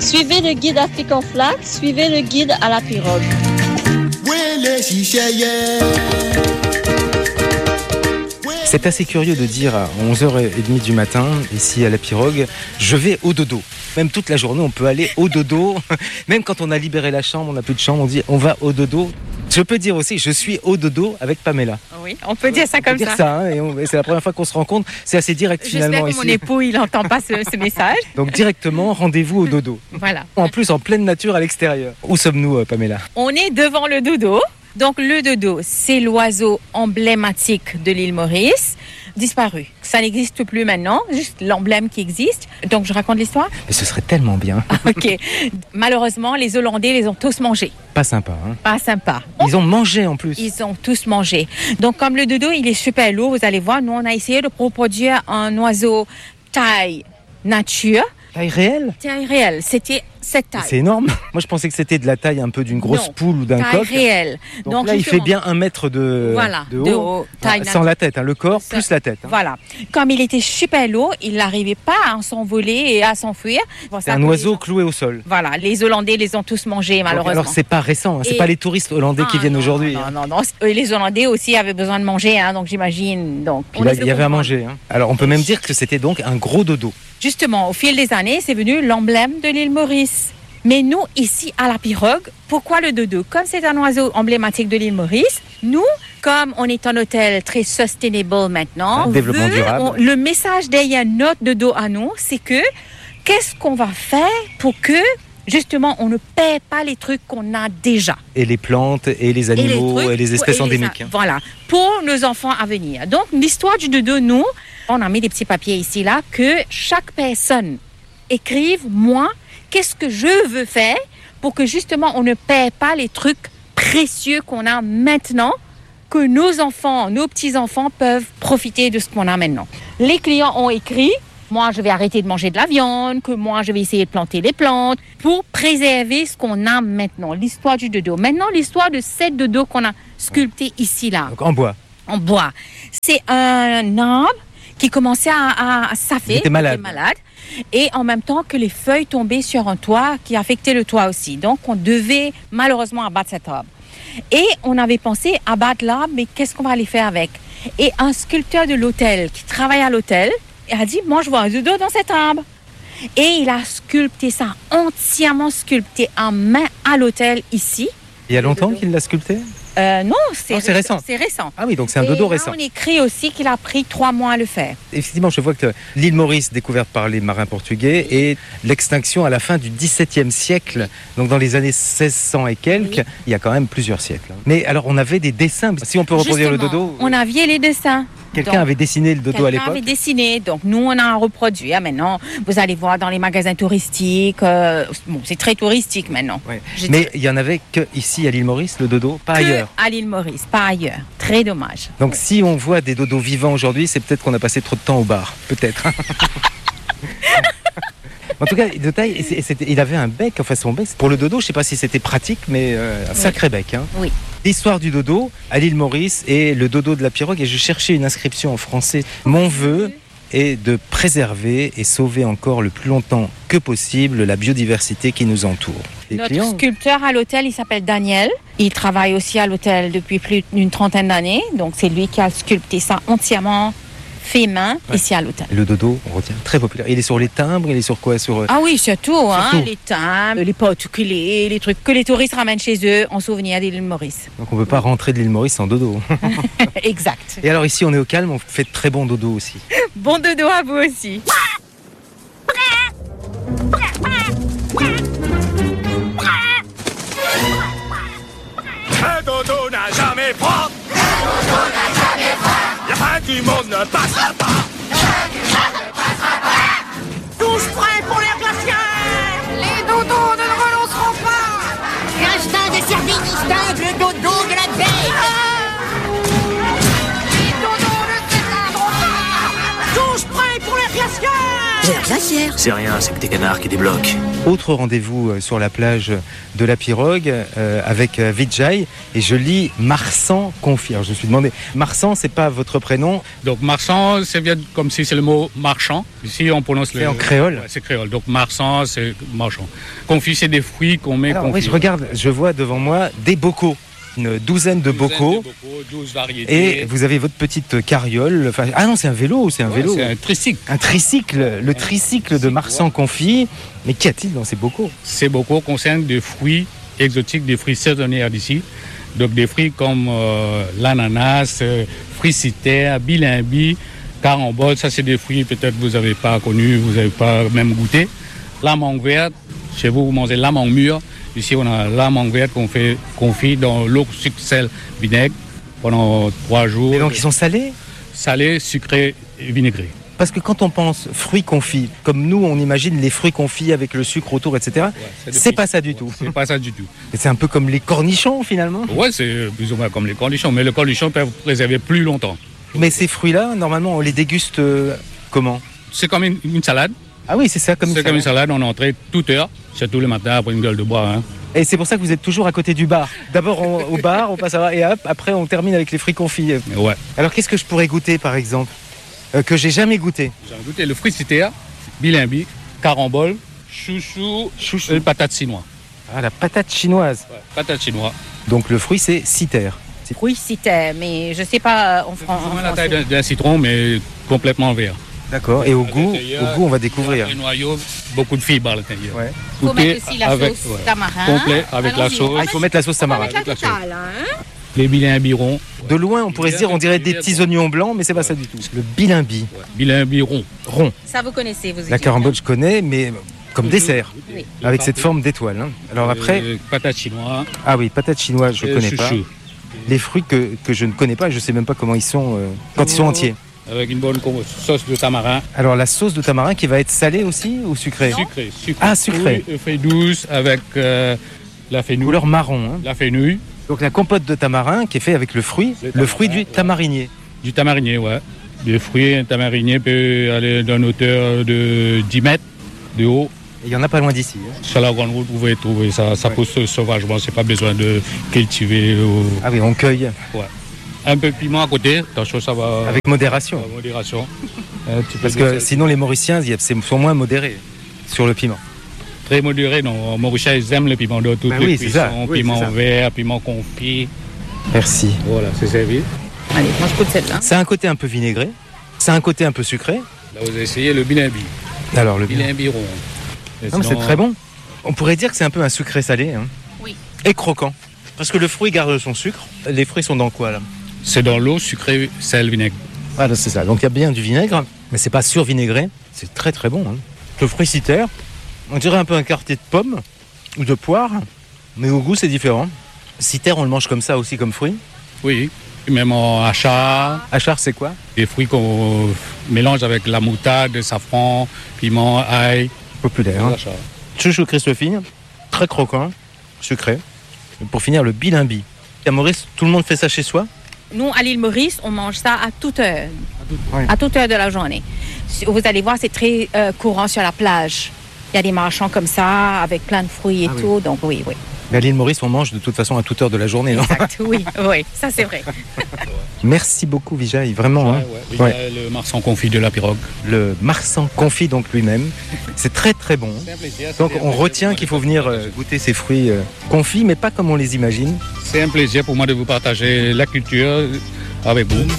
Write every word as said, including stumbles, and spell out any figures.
Suivez le guide Afrique en flac, suivez le guide à la pirogue. C'est assez curieux de dire à onze heures trente du matin, ici à la pirogue, je vais au dodo. Même toute la journée, on peut aller au dodo. Même quand on a libéré la chambre, on n'a plus de chambre, on dit on va au dodo. Je peux dire aussi, je suis au dodo avec Pamela. Oui, on peut dire ça comme on peut ça. Dire ça hein, et, on, et c'est la première fois qu'on se rencontre. C'est assez direct finalement. J'espère que mon époux, il n'entend pas ce, ce message. Donc directement, rendez-vous au dodo. Voilà. En plus, en pleine nature à l'extérieur. Où sommes-nous, Pamela ? On est devant le dodo. Donc le dodo, c'est l'oiseau emblématique de l'île Maurice, disparu. Ça n'existe plus maintenant, juste l'emblème qui existe. Donc je raconte l'histoire ? Mais ce serait tellement bien. Ok. Malheureusement, les Hollandais les ont tous mangés. Pas sympa, hein ? Pas sympa. Ils ont mangé en plus. Ils ont tous mangé. Donc comme le dodo, il est super lourd, vous allez voir, nous on a essayé de reproduire un oiseau taille nature. Taille réelle ? Taille réelle, c'était cette taille. C'est énorme. Moi, je pensais que c'était de la taille un peu d'une grosse non, poule ou d'un taille coq. réelle. Donc, Donc là, il justement, fait bien un mètre de, voilà, de haut, de haut taille ah, sans la tête, hein, le corps Ça, plus la tête. Hein. Voilà. Comme il était super lourd, il n'arrivait pas à s'envoler et à s'enfuir. Bon, c'est un oiseau cloué au sol. Voilà, les Hollandais les ont tous mangés malheureusement. Donc, alors c'est pas récent, hein, c'est et... pas les touristes hollandais ah, qui viennent non, aujourd'hui. Non, hein. non, non, non. Les Hollandais aussi avaient besoin de manger, hein, donc j'imagine. Donc, Puis là, il y avait à manger. Hein. Alors on peut même dire que c'était donc un gros dodo. Justement, au fil des années, c'est venu l'emblème de l'île Maurice. Mais nous, ici, à la pirogue, pourquoi le dodo ? Comme c'est un oiseau emblématique de l'île Maurice, nous, comme on est un hôtel très sustainable maintenant, un développement veut, durable. On, le message derrière notre dodo à nous, c'est que qu'est-ce qu'on va faire pour que, justement, on ne perd pas les trucs qu'on a déjà. Et les plantes, et les animaux, et les, et les espèces et endémiques. Les, hein. Voilà, pour nos enfants à venir. Donc, l'histoire du dodo, nous, on a mis des petits papiers ici, là, que chaque personne écrive, moi, qu'est-ce que je veux faire pour que justement on ne perd pas les trucs précieux qu'on a maintenant, que nos enfants, nos petits-enfants peuvent profiter de ce qu'on a maintenant. Les clients ont écrit, moi je vais arrêter de manger de la viande, que moi je vais essayer de planter les plantes pour préserver ce qu'on a maintenant, l'histoire du dodo. Maintenant l'histoire de cette dodo qu'on a sculpté ici là. Donc en bois. En bois. C'est un arbre qui commençait à, à, à s'affaler. Il était malade. Il était malade. Et en même temps que les feuilles tombaient sur un toit qui affectait le toit aussi. Donc, on devait malheureusement abattre cet arbre. Et on avait pensé abattre l'arbre, mais qu'est-ce qu'on va aller faire avec ? Et un sculpteur de l'hôtel qui travaille à l'hôtel a dit, moi, je vois un dodo dans cet arbre. Et il a sculpté ça, entièrement sculpté en main à l'hôtel ici. Il y a longtemps qu'il l'a sculpté ? Euh, non, c'est, oh, c'est récent. récent. C'est récent. Ah oui, donc c'est un et dodo là, récent. On écrit aussi qu'il a pris trois mois à le faire. Effectivement, je vois que l'île Maurice, découverte par les marins portugais, et l'extinction à la fin du dix-septième siècle, donc dans les années seize cents et quelques, oui. Il y a quand même plusieurs siècles. Mais alors, on avait des dessins. Si on peut reproduire Justement, le dodo. On avait les dessins. Quelqu'un donc, avait dessiné le dodo à l'époque. Quelqu'un avait dessiné, donc nous on a reproduit. Ah, maintenant, vous allez voir dans les magasins touristiques. Euh, bon, c'est très touristique maintenant. Ouais. Mais il y en avait que ici à l'île Maurice, le dodo, pas que ailleurs. À l'île Maurice, pas ailleurs. Très dommage. Donc si on voit des dodos vivants aujourd'hui, c'est peut-être qu'on a passé trop de temps au bar, peut-être. En tout cas, de taille, c'était, il avait un bec, enfin son bec, pour le dodo, je ne sais pas si c'était pratique, mais euh, un oui. sacré bec. Hein. Oui. L'histoire du dodo à l'île Maurice et le dodo de la pirogue, et je cherchais une inscription en français. Mon vœu est de préserver et sauver encore le plus longtemps que possible la biodiversité qui nous entoure. Les Notre clients... sculpteur à l'hôtel, il s'appelle Daniel. Il travaille aussi à l'hôtel depuis plus d'une trentaine d'années, donc c'est lui qui a sculpté ça entièrement. Fait main ouais. Ici à l'hôtel. Le dodo, on retient, très populaire. Il est sur les timbres, il est sur quoi sur... Ah oui, surtout, sur hein, tout. Les timbres, les particuliers, les trucs que les touristes ramènent chez eux en souvenir de l'île Maurice. Donc on ne peut pas rentrer de l'île Maurice sans dodo. Exact. Et alors ici, on est au calme, on fait de très bons dodo aussi. Bon dodo à vous aussi. Un dodo n'a jamais froid. Un dodo n'a jamais froid. La fin du monde ne passera pas. La fin du monde ne passera pas. Tous prêts pour l'air glaciaire. Les dodos ne le relanceront pas. L'instinct de survie distingue le dodo de la veille. Les dodos ne s'éteindront pas. Tous prêts pour l'air glaciaire. J'ai la glacière. C'est rien, c'est que tes canards qui débloquent. Autre rendez-vous euh, sur la plage de la Pirogue euh, avec euh, Vijay et je lis Marsan confit. Alors je me suis demandé, Marsan c'est pas votre prénom? Donc marchand, ça vient comme si c'est le mot marchand. Ici on prononce le... C'est en créole? Ouais, c'est créole. Donc marchand, c'est marchand. Confit, c'est des fruits qu'on met. Alors confit. oui, je regarde, je vois devant moi des bocaux. Une douzaine de bocaux. douze variétés. Et vous avez votre petite carriole. Enfin, ah non, c'est un vélo, c'est un Ouais, vélo. c'est un tricycle. Un tricycle, le tricycle de Marsan confit. Mais qu'y a-t-il dans ces bocaux? Ces bocaux concernent des fruits exotiques, des fruits saisonniers d'ici. Donc des fruits comme euh, l'ananas, euh, fricitaire, bilimbi, carambole. Ça, c'est des fruits peut-être que vous n'avez pas connus, vous n'avez pas même goûté. La mangue verte, chez vous, vous mangez la mangue mûre. Ici, on a la mangue verte qu'on fait confit dans l'eau, sucre, sel, vinaigre pendant trois jours. Et donc ils sont salés? Salés, sucrés et vinaigrés. Parce que quand on pense fruits confits, comme nous on imagine les fruits confits avec le sucre autour, et cetera, Ouais, c'est c'est de- pas ça du Ouais, tout. C'est pas ça du tout. Et c'est un peu comme les cornichons finalement. Ouais, c'est plus ou moins comme les cornichons, mais les cornichons peuvent préserver plus longtemps. Mais ces fruits-là, normalement on les déguste euh, comment? C'est comme une, une salade. Ah oui, c'est ça, comme C'est une comme une salade. salade en entrée toute heure, surtout le matin après une gueule de bois. Hein. Et c'est pour ça que vous êtes toujours à côté du bar. D'abord on- au bar, on passe à et hop, après on termine avec les fruits confits. Mais ouais. Alors qu'est-ce que je pourrais goûter par exemple euh, que j'ai jamais goûté? J'ai goûté le fricitaire, bilimbi, carambole, chouchou, Chouchou. et le patate chinois. Ah, la patate chinoise. Ouais, patate chinois. Donc le fruit c'est citer. Oui, c'était, mais je sais pas en, C'est en, plus ou moins en la taille français. d'un d'un citron, mais complètement vert. D'accord. Et au À goût, l'intérieur, au goût on va découvrir. Les noyaux, beaucoup de fibres à l'intérieur. Ouais. Faut Goûter mettre aussi la avec- sauce ouais. tamarin. Complet avec la Allons-y. sauce. Ah, il faut mettre la sauce On va tamarin. mettre la avec la sauce. totale, hein. Les bilimbirons. De loin, on pourrait se dire, on dirait des petits oignons blancs, mais c'est pas ça du tout. Le bilimbi, Ouais. Bilimbiron. rond. Ça, vous connaissez, vous La carambole, je connais, mais comme dessert, Oui. avec cette forme d'étoile. hein. Alors après, Euh, patate chinois. ah oui, patate chinoise, je et connais pas. chouchou. Les fruits que, que je ne connais pas, je sais même pas comment ils sont euh, quand ils sont entiers. Avec une bonne com- sauce de tamarin. Alors la sauce de tamarin qui va être salée aussi ou sucrée? Sucré, sucré. Ah, sucré. Oui, feuille douce avec euh, la fenouil. Couleur marron. hein. La fenouil. Donc la compote de tamarin qui est faite avec le fruit, Le le tamarin, fruit du ouais. tamarinier. Du tamarinier, ouais. Des fruits, un tamarinier peut aller d'une hauteur de dix mètres de haut. Et il y en a pas loin d'ici. hein. Sur la grande route, vous pouvez trouver ça. Ça Ouais. pousse sauvagement, c'est pas besoin de cultiver. ou- Ah oui, on cueille Un peu de piment à côté, attention, ça va avec modération. avec modération. Un petit peu Parce de que sel. sinon les Mauriciens, ils sont moins modérés sur le piment. Très modéré, non. Mauriciens, ils aiment le piment de toutes Bah les oui, c'est ça. cuissons, Oui, piment c'est ça. vert, piment confit. Merci. Voilà, c'est servi. Allez, moi, je goûte celle-là. C'est un côté un peu vinaigré, c'est un côté un peu sucré. Là, vous essayez le bilimbi. Alors le Bilimbi rond. Et Non, mais c'est sinon, très bon. On pourrait dire que c'est un peu un sucré salé. hein. Oui. Et croquant. Parce que le fruit garde son sucre. Les fruits sont dans quoi là? C'est dans l'eau, sucré, sel, vinaigre. Voilà, c'est ça. Donc il y a bien du vinaigre, mais c'est pas survinaigré. C'est très très bon. hein. Le fruit citer, on dirait un peu un quartier de pomme ou de poire, mais au goût c'est différent. Citer, on le mange comme ça aussi comme fruit. Oui. Même en achat, Achar, c'est quoi? des fruits qu'on mélange avec la moutarde, le safran, piment, ail. Populaire. hein. Achat. Chouchou Christophine, très croquant, sucré. Et pour finir, le bilimbi. À Maurice, tout le monde fait ça chez soi? Nous, à l'île Maurice, on mange ça à toute heure. Ouais. À toute heure de la journée. Vous allez voir, c'est très euh, courant sur la plage. Il y a des marchands comme ça, avec plein de fruits et Ah oui. tout. Donc, oui, oui. Mais à l'île Maurice, on mange de toute façon à toute heure de la journée. Non Exact. Oui, oui, ça, c'est vrai. Merci beaucoup, Vijay, vraiment. hein. Il Ouais. y a le marsan confit de la pirogue. Le Marsan confit donc lui-même. C'est très très bon. Donc on retient qu'il faut venir euh, goûter ces fruits euh, confits, mais pas comme on les imagine. C'est un plaisir pour moi de vous partager la culture avec vous.